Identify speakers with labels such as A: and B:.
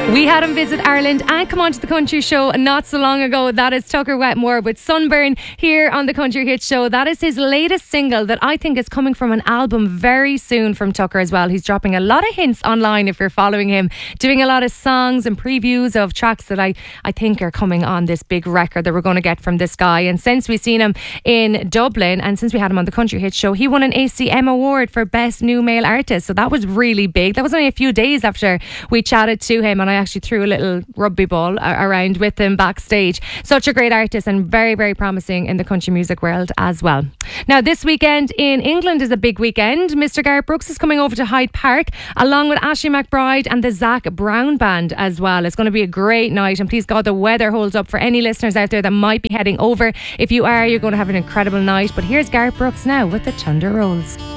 A: We had him visit Ireland and come onto the Country Show not so long ago. That is Tucker Wetmore with Sunburn here on the Country Hit Show. That is his latest single that I think is coming from an album very soon from Tucker as well. He's dropping a lot of hints online if you're following him, doing a lot of songs and previews of tracks that I think are coming on this big record that we're going to get from this guy. And since we've seen him in Dublin and since we had him on the Country Hit Show, he won an ACM award for Best New Male Artist. So that was really big. That was only a few days after we chatted to him, and I actually threw a little rugby ball around with him backstage. Such a great artist and very, very promising in the country music world as well. Now, this weekend in England is a big weekend. Mr. Gareth Brooks is coming over to Hyde Park along with Ashley McBride and the Zach Brown Band as well. It's going to be a great night, and please God the weather holds up for any listeners out there that might be heading over. If you are, you're going to have an incredible night. But here's Gareth Brooks now with the Thunder Rolls.